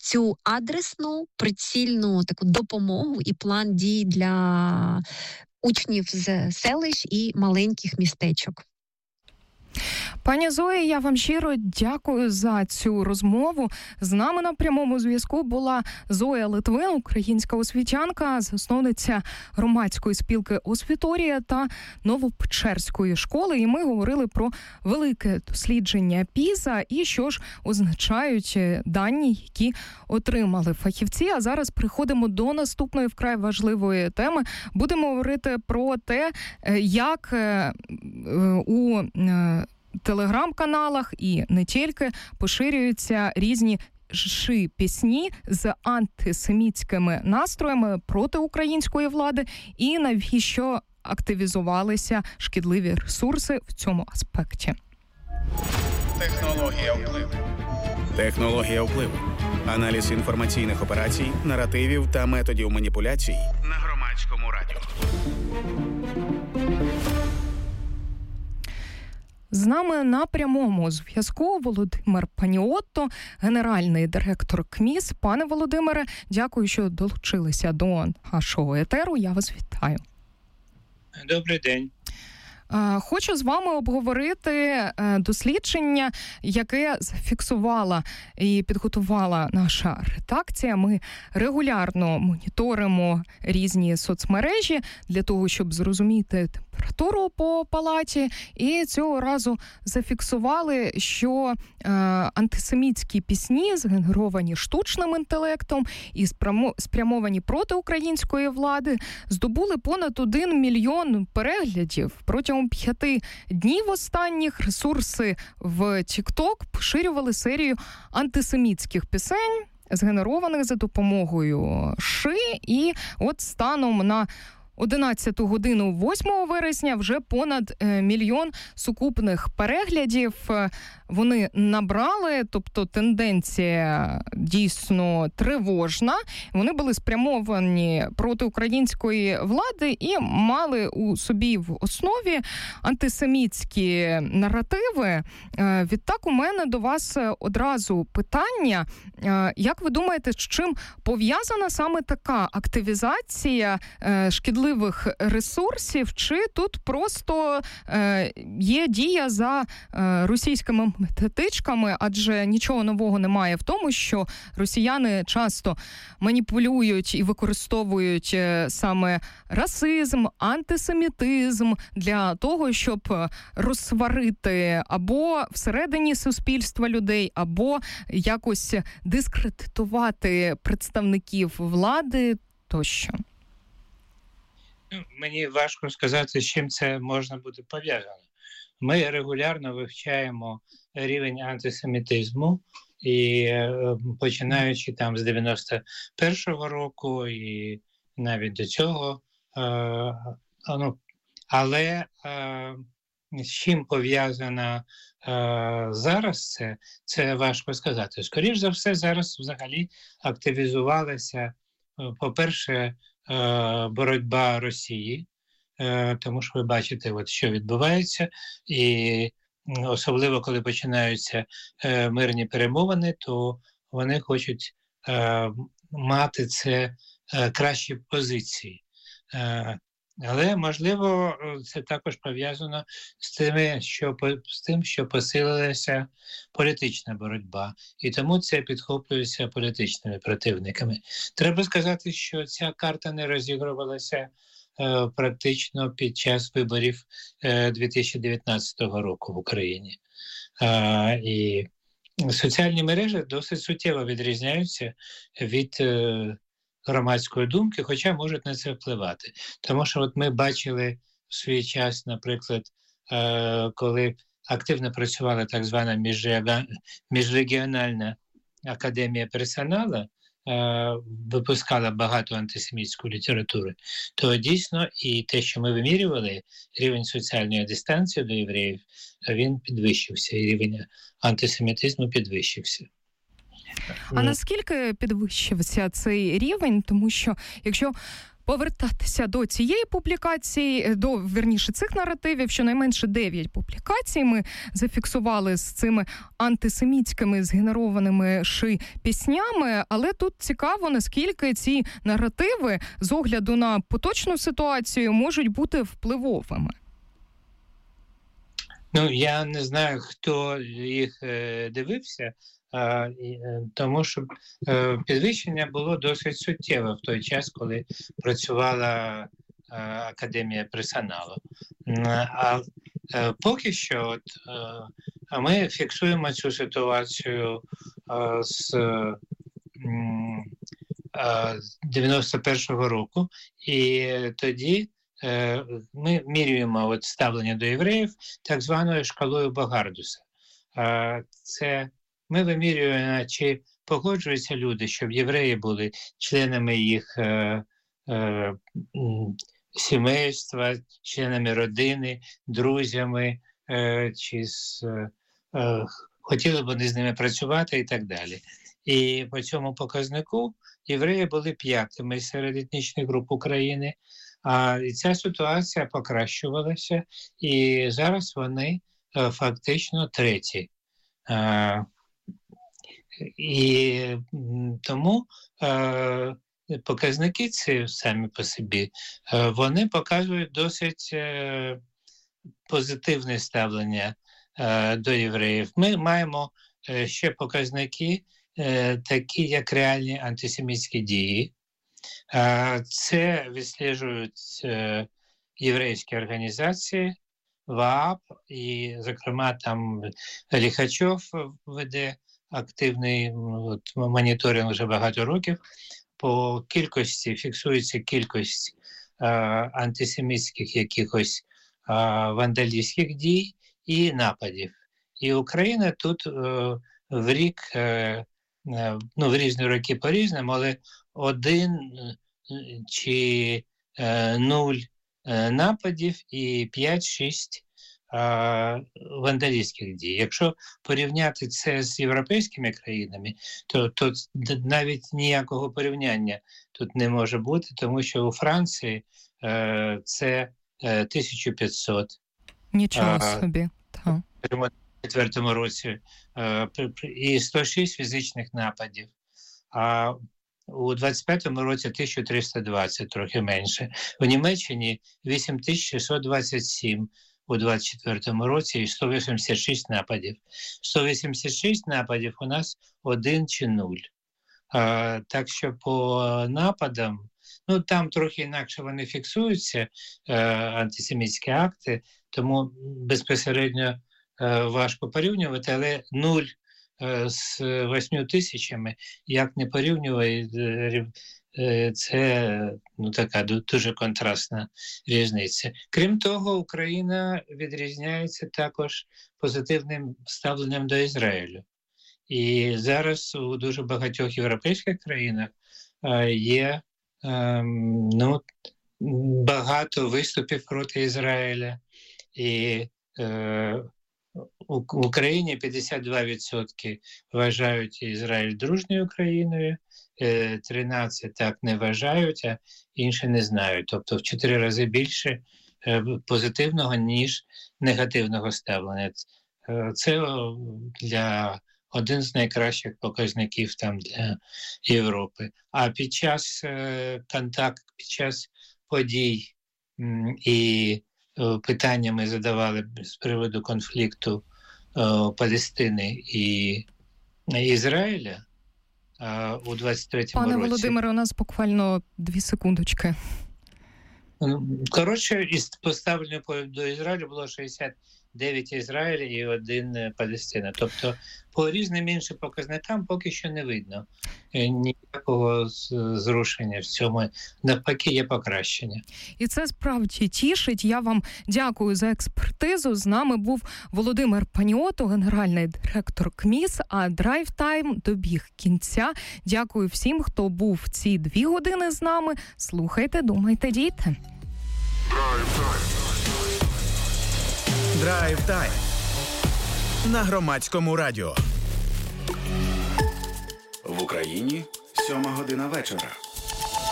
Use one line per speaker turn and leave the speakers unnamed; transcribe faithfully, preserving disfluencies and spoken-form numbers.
цю адресну, прицільну таку допомогу і план дій для учнів з селищ і маленьких містечок.
Пані Зоя, я вам щиро дякую за цю розмову. З нами на прямому зв'язку була Зоя Литвин, українська освітянка, засновниця громадської спілки «Освіторія» та Новопечерської школи. І ми говорили про велике дослідження піза і що ж означають дані, які отримали фахівці. А зараз переходимо до наступної вкрай важливої теми. Будемо говорити про те, як у телеграм-каналах і не тільки поширюються різні ши пісні з антисемітськими настроями проти української влади і навіщо активізувалися шкідливі ресурси в цьому аспекті.
Технологія впливу. Технологія впливу. Аналіз інформаційних операцій, наративів та методів маніпуляцій на Громадському радіо.
З нами на прямому зв'язку Володимир Паніотто, генеральний директор КМІС. Пане Володимире, дякую, що долучилися до нашого етеру. Я вас вітаю.
Добрий день.
Хочу з вами обговорити дослідження, яке зафіксувала і підготувала наша редакція. Ми регулярно моніторимо різні соцмережі для того, щоб зрозуміти температуру по палаті. І цього разу зафіксували, що е, антисемітські пісні, згенеровані штучним інтелектом і спрямовані проти української влади, здобули понад один мільйон переглядів. Протягом п'яти днів останніх ресурси в TikTok поширювали серію антисемітських пісень, згенерованих за допомогою ши. І от станом на одинадцяту годину восьмого вересня вже понад мільйон сукупних переглядів вони набрали, тобто тенденція дійсно тривожна. Вони були спрямовані проти української влади і мали у собі в основі антисемітські наративи. Відтак у мене до вас одразу питання. Як ви думаєте, з чим пов'язана саме така активізація шкідливих ресурсів, чи тут просто є дія за російськими методичками, адже нічого нового немає в тому, що росіяни часто маніпулюють і використовують саме расизм, антисемітизм для того, щоб розсварити або всередині суспільства людей, або якось дискредитувати представників влади тощо.
Мені важко сказати, з чим це можна бути пов'язано. Ми регулярно вивчаємо рівень антисемітизму, і починаючи там з дев'яносто першого року і навіть до цього. Е, ну, але е, з чим пов'язано е, зараз це, це важко сказати. Скоріш за все, зараз взагалі активізувалася, по-перше, е, боротьба Росії, тому що ви бачите, от, що відбувається, і особливо, коли починаються е, мирні перемовини, то вони хочуть е, мати це е, кращі позиції. Е, але, можливо, це також пов'язано з тим, що, з тим, що посилилася політична боротьба, і тому це підхоплюється політичними противниками. Треба сказати, що ця карта не розігрувалася практично під час виборів дві тисячі дев'ятнадцятого року в Україні. І соціальні мережі досить суттєво відрізняються від громадської думки, хоча можуть на це впливати. Тому що от ми бачили в свій час, наприклад, коли активно працювала так звана міжрегіональна академія персоналу, випускала багато антисемітської літератури, то дійсно і те, що ми вимірювали, рівень соціальної дистанції до євреїв, він підвищився, і рівень антисемітизму підвищився.
А наскільки підвищився цей рівень? Тому що, якщо повертатися до цієї публікації, до, вірніше, цих наративів. Щонайменше дев'ять публікацій ми зафіксували з цими антисемітськими згенерованими ши піснями, але тут цікаво, наскільки ці наративи з огляду на поточну ситуацію можуть бути впливовими.
Ну, я не знаю, хто їх е, дивився, а, і, тому що е, підвищення було досить суттєве в той час, коли працювала е, Академія персоналу. А е, поки що от, е, ми фіксуємо цю ситуацію е, з е, е, дев'яносто першого року, і тоді ми міряємо от ставлення до євреїв так званою шкалою Багардуса. Це ми вимірюємо, чи погоджуються люди, щоб євреї були членами їх е, е, сімейства, членами родини, друзями, е, чи з, е, хотіли б вони з ними працювати і так далі. І по цьому показнику євреї були п'ятими серед етнічних груп України. А і ця ситуація покращувалася, і зараз вони е, фактично треті. Е, і тому е, показники ці самі по собі, е, вони показують досить е, позитивне ставлення е, до євреїв. Ми маємо е, ще показники, е, такі як реальні антисемітські дії. Це відслежують єврейські організації, ВААП, і, зокрема, там Ліхачов веде активний от, моніторинг вже багато років. По кількості, фіксується кількість а, антисемітських якихось а, вандалістських дій і нападів. І Україна тут а, в рік, а, ну, в різні роки по-різному, але один чи е, нуль е, нападів і п'ять-шість е, вандалістських дій. Якщо порівняти це з європейськими країнами, то, то навіть ніякого порівняння тут не може бути, тому що у Франції е, це е, тисяча п'ятсот.
Нічого собі.
У четвертому році е, і сто шість фізичних нападів. А у двадцять п'ятому році тисяча триста двадцять, трохи менше. У Німеччині вісім тисяч шістсот двадцять сім у двадцять четвертому році і сто вісімдесят шість нападів. сто вісімдесят шість нападів у нас один чи нуль. А, так що по нападам, ну там трохи інакше вони фіксуються, а, антисемітські акти, тому безпосередньо а, важко порівнювати, але нуль з восьми тисячами, як не порівнювати, це ну, така дуже контрастна різниця. Крім того, Україна відрізняється також позитивним ставленням до Ізраїлю. І зараз у дуже багатьох європейських країнах є ну, багато виступів проти Ізраїля. І в Україні п'ятдесят два відсотки вважають Ізраїль дружньою країною, тринадцять так не вважають, а інші не знають. Тобто в чотири рази більше позитивного, ніж негативного ставлення. Це для один з найкращих показників там для Європи. А під час контакту, під час подій і питання ми задавали з приводу конфлікту о, Палестини і Ізраїля о, у двадцять третьому році.
Пане Володимире, у нас буквально дві секундочки.
Коротше, із поставлення до Ізраїлю було шістдесят дев'ять Ізраїля і один Палестина. Тобто по різним іншим показникам поки що не видно ніякого зрушення в цьому. Навпаки, є покращення.
І це справді тішить. Я вам дякую за експертизу. З нами був Володимир Паніотто, генеральний директор КМІС, а Драйв Тайм добіг кінця. Дякую всім, хто був ці дві години з нами. Слухайте, думайте, дійте.
Драйв Тайм на Громадському радіо. В Україні сьома година вечора.